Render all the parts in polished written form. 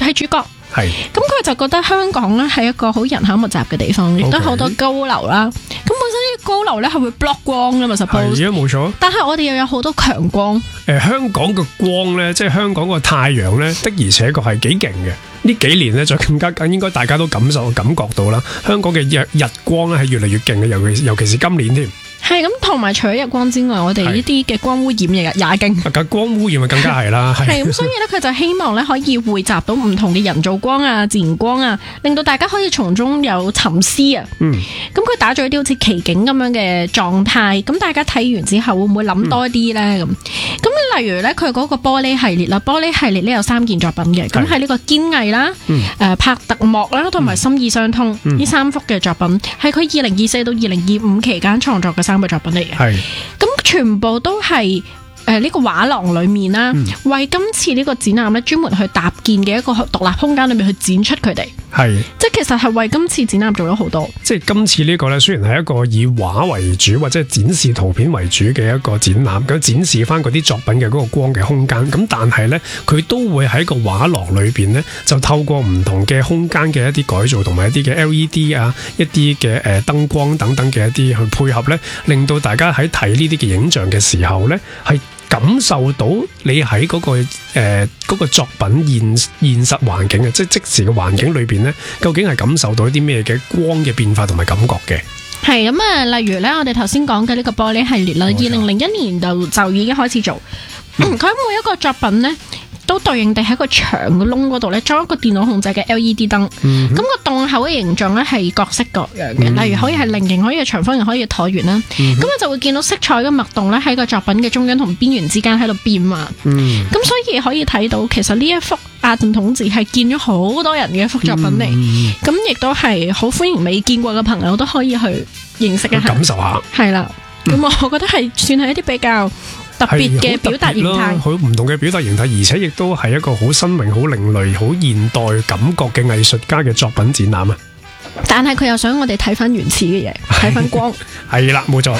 係主角。 係咁佢就覺得香港咧係一個好人口密集嘅地方，亦都好多高樓啦。咁本身呢啲高樓咧係會 block 光噶嘛 suppose。 係啊，冇錯。 但係我哋又有好多強光。 香港嘅光咧，即係香港個太陽咧，的而且確係幾勁嘅。呢幾年咧，就更加應該大家都感覺到啦。香港嘅日光咧係越嚟越勁嘅，尤其是今年添。 係咁，同埋除咗日光之外，我哋呢啲嘅光污染也勁。 光污染咪更加係啦。 係咁，所以咧佢就希望咧可以匯集到唔同嘅人造光啊、自然光啊，令到大家可以從中有沉思啊。咁佢打造一啲好似奇景咁樣嘅狀態，咁大家睇完之後會唔會諗多啲咧？咁例如咧，佢嗰個玻璃系列啦，玻璃系列呢有3件作品嘅，咁係呢個堅毅啦、拍特幕啦，同埋心意相通呢3幅嘅作品，係佢2024到2025期間創作嘅3個作品嚟嘅。咁全部都係呢個畫廊裏面啦，為今次呢個展覽咧專門去搭建嘅一個獨立空間裏面去展出佢哋。即係其實係為今次展覽做咗好多。即係今次呢個咧，雖然係一個以畫為主或者係展示圖片為主嘅一個展覽，咁展示翻嗰啲作品嘅嗰個光嘅空間，咁但係咧佢都會喺個畫廊裏邊咧，就透過唔同嘅空間嘅一啲改造同埋一啲嘅 LED 啊，一啲嘅燈光等等嘅一啲去配合咧，令到大家喺睇呢啲嘅影像嘅時候咧係感受到你喺嗰個作品現實環境嘅，即時嘅環境裏邊咧，究竟係感受到一啲咩嘅光嘅變化同埋感覺嘅。係咁啊，例如咧，我哋頭先講嘅呢個玻璃系列啦，2001年就已經開始做。佢每一個作品咧，都對應地喺個牆嘅窿嗰度咧，裝一個電腦控制嘅 LED 燈。咁個洞口嘅形狀咧係各式各樣嘅，例如可以係菱形，可以係長方形，可以係橢圓啦。咁我就會見到色彩嘅脈動咧喺個作品嘅中間同邊緣之間喺度變化。咁所以可以睇到，其實呢一幅阿頓統治係見咗好多人嘅一幅作品嚟。咁亦都係好歡迎未見過嘅朋友都可以去認識一下，感受下。係啦，咁我覺得係算係一啲比較特別嘅表達形態，好唔同嘅表達形態，而且亦都係一個好新穎、好另類、好現代感覺嘅藝術家嘅作品展覽啊！但係佢又想我哋睇翻原始嘅嘢，睇翻光。係啦，冇錯。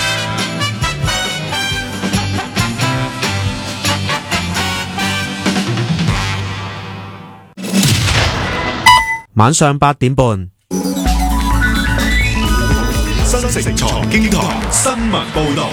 晚上8點半， 新城財經台新聞報道。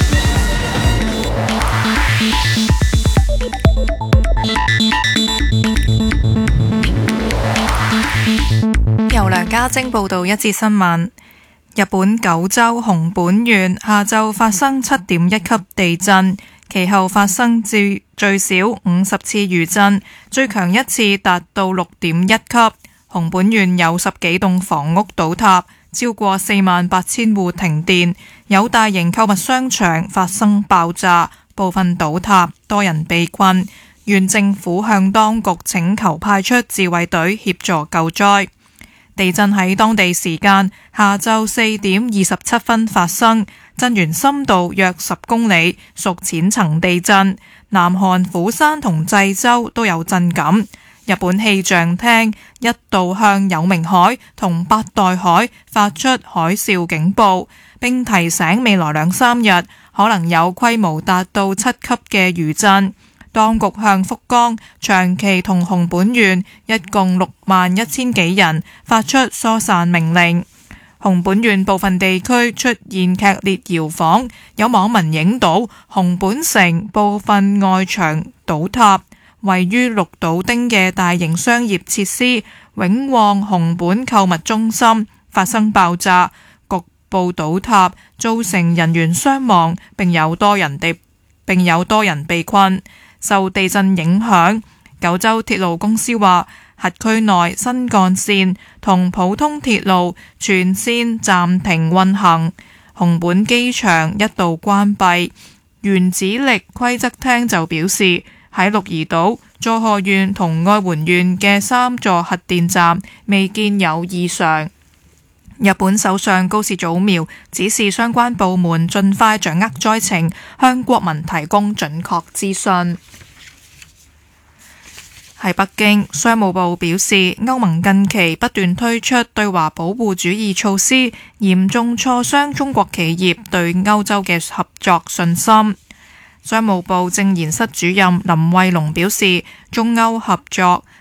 由梁家晶報道一節新聞。日本九州熊本縣下晝發生7.1級地震，其後發生最少50次餘震，最強一次達到6.1級。熊本縣有10幾棟房屋倒塌，超過48,000戶停電，有大型購物商場發生爆炸，部分倒塌，多人被困。縣政府向當局請求派出自衛隊協助救災。地震喺當地時間下晝4點27分發生，震源深度約10公里，屬淺層地震。南韓釜山同濟州都有震感。日本氣象廳一度向有明海同八代海發出海嘯警報，並提醒未來2-3日可能有規模達到7級嘅餘震。當局向福岡、長崎同熊本縣一共61,000幾人發出疏散命令。熊本縣部分地區出現劇烈搖晃，有網民影到熊本城部分外牆倒塌。位於鹿島町嘅大型商業設施永旺熊本購物中心發生爆炸，局部倒塌，造成人員傷亡，並有多人被困。受地震影響，九州鐵路公司話，轄區內新幹線同普通鐵路全線暫停運行，熊本機場一度關閉。原子力規則廳就表示，喺鹿兒島、佐賀縣同愛媛縣嘅3座核電站未見有異常。日本首相高市早苗指示相關部門盡快掌握災情，向國民提供準確資訊。喺北京，商務部表示，歐盟近期不斷推出對華保護主義措施，嚴重挫傷中國企業對歐洲嘅合作信心。商務部政研室主任林慧龍表示，中歐合作